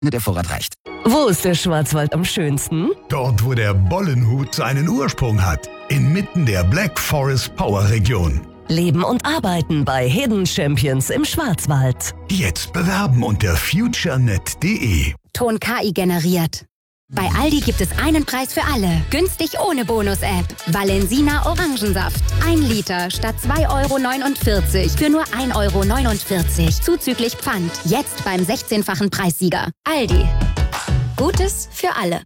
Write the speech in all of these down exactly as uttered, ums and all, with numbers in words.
Der Vorrat reicht. Wo ist der Schwarzwald am schönsten? Dort, wo der Bollenhut seinen Ursprung hat. Inmitten der Black Forest Power Region. Leben und arbeiten bei Hidden Champions im Schwarzwald. Jetzt bewerben unter futurenet punkt de. Ton K I generiert. Bei Aldi gibt es einen Preis für alle. Günstig ohne Bonus-App. Valensina Orangensaft. Ein Liter statt zwei Euro neunundvierzig für nur ein Euro neunundvierzig. Zuzüglich Pfand. Jetzt beim sechzehnfachen Preissieger. Aldi. Gutes für alle.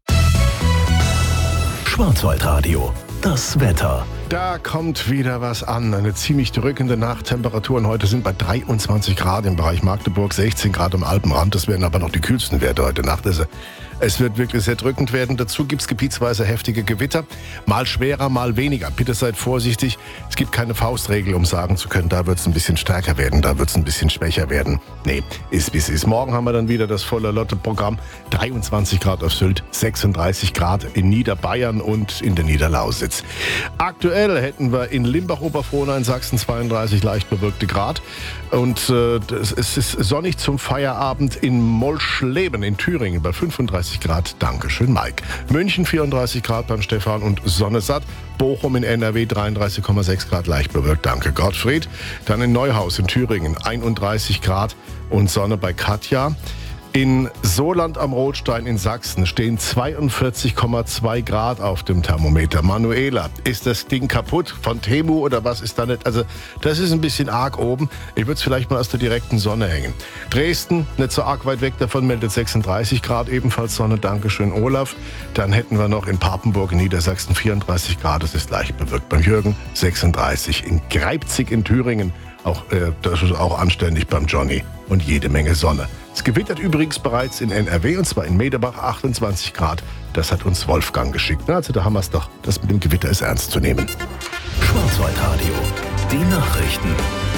Schwarzwaldradio. Das Wetter. Da kommt wieder was an. Eine ziemlich drückende Nachttemperaturen. Heute sind bei dreiundzwanzig Grad im Bereich Magdeburg, sechzehn Grad am Alpenrand. Das werden aber noch die kühlsten Werte heute Nacht. Also es wird wirklich sehr drückend werden. Dazu gibt es gebietsweise heftige Gewitter. Mal schwerer, mal weniger. Bitte seid vorsichtig. Es gibt keine Faustregel, um sagen zu können, da wird es ein bisschen stärker werden, da wird es ein bisschen schwächer werden. Nee, ist wie es ist. Morgen haben wir dann wieder das volle Lotte-Programm. dreiundzwanzig Grad auf Sylt, sechsunddreißig Grad in Niederbayern und in der Niederlausitz. Aktuell hätten wir in Limbach-Oberfrohna in Sachsen zweiunddreißig leicht bewölkte Grad. Und äh, es ist sonnig zum Feierabend in Molschleben in Thüringen bei fünfunddreißig Grad. Dankeschön, Mike. München vierunddreißig Grad beim Stefan und Sonne satt. Bochum in N R W dreiunddreißig Komma sechs Grad leicht bewölkt. Danke, Gottfried. Dann in Neuhaus in Thüringen einunddreißig Grad und Sonne bei Katja. In Soland am Rotstein in Sachsen stehen zweiundvierzig Komma zwei Grad auf dem Thermometer. Manuela, ist das Ding kaputt von Temu oder was ist da nicht? Also das ist ein bisschen arg oben. Ich würde es vielleicht mal aus der direkten Sonne hängen. Dresden, nicht so arg weit weg davon, meldet sechsunddreißig Grad, ebenfalls Sonne. Dankeschön, Olaf. Dann hätten wir noch in Papenburg in Niedersachsen vierunddreißig Grad. Das ist leicht bewölkt. Beim Jürgen sechsunddreißig. In Greibzig in Thüringen, auch, äh, das ist auch anständig beim Johnny. Und jede Menge Sonne. Es gewittert übrigens bereits in N R W und zwar in Medebach achtundzwanzig Grad. Das hat uns Wolfgang geschickt. Also da haben wir es doch. Das mit dem Gewitter ist ernst zu nehmen. Schwarzwaldradio. Die Nachrichten.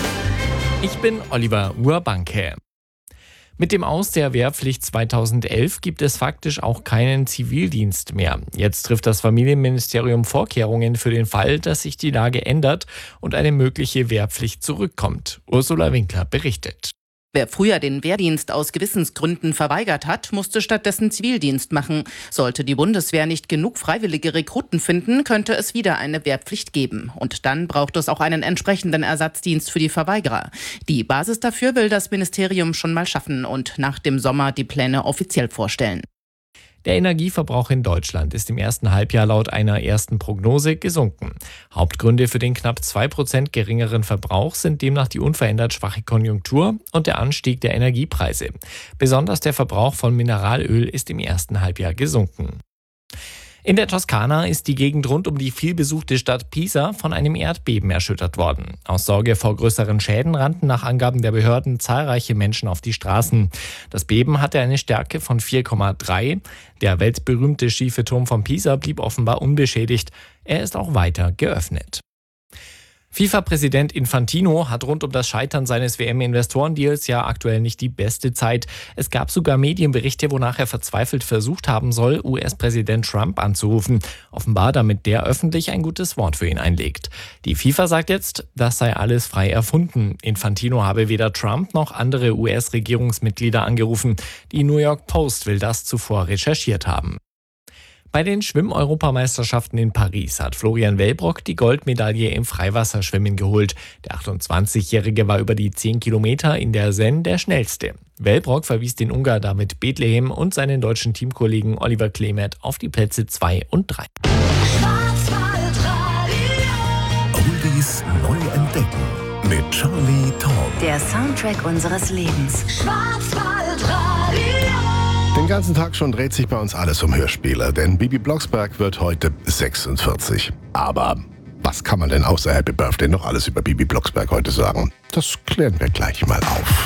Ich bin Oliver Urbanke. Mit dem Aus der Wehrpflicht zweitausendelf gibt es faktisch auch keinen Zivildienst mehr. Jetzt trifft das Familienministerium Vorkehrungen für den Fall, dass sich die Lage ändert und eine mögliche Wehrpflicht zurückkommt. Ursula Winkler berichtet. Wer früher den Wehrdienst aus Gewissensgründen verweigert hat, musste stattdessen Zivildienst machen. Sollte die Bundeswehr nicht genug freiwillige Rekruten finden, könnte es wieder eine Wehrpflicht geben. Und dann braucht es auch einen entsprechenden Ersatzdienst für die Verweigerer. Die Basis dafür will das Ministerium schon mal schaffen und nach dem Sommer die Pläne offiziell vorstellen. Der Energieverbrauch in Deutschland ist im ersten Halbjahr laut einer ersten Prognose gesunken. Hauptgründe für den knapp zwei Prozent geringeren Verbrauch sind demnach die unverändert schwache Konjunktur und der Anstieg der Energiepreise. Besonders der Verbrauch von Mineralöl ist im ersten Halbjahr gesunken. In der Toskana ist die Gegend rund um die vielbesuchte Stadt Pisa von einem Erdbeben erschüttert worden. Aus Sorge vor größeren Schäden rannten nach Angaben der Behörden zahlreiche Menschen auf die Straßen. Das Beben hatte eine Stärke von vier Komma drei. Der weltberühmte schiefe Turm von Pisa blieb offenbar unbeschädigt. Er ist auch weiter geöffnet. FIFA-Präsident Infantino hat rund um das Scheitern seines W M-Investorendeals ja aktuell nicht die beste Zeit. Es gab sogar Medienberichte, wonach er verzweifelt versucht haben soll, U S-Präsident Trump anzurufen. Offenbar, damit der öffentlich ein gutes Wort für ihn einlegt. Die FIFA sagt jetzt, das sei alles frei erfunden. Infantino habe weder Trump noch andere U S-Regierungsmitglieder angerufen. Die New York Post will das zuvor recherchiert haben. Bei den Schwimm-Europameisterschaften in Paris hat Florian Wellbrock die Goldmedaille im Freiwasserschwimmen geholt. Der achtundzwanzigjährige war über die zehn Kilometer in der Seine der schnellste. Wellbrock verwies den Ungar David Bethlehem und seinen deutschen Teamkollegen Oliver Klemet auf die Plätze zwei und drei. Oldies neu entdecken mit Charlie Tom. Der Soundtrack unseres Lebens. Den ganzen Tag schon dreht sich bei uns alles um Hörspiele, denn Bibi Blocksberg wird heute sechsundvierzig. Aber was kann man denn außer Happy Birthday noch alles über Bibi Blocksberg heute sagen? Das klären wir gleich mal auf.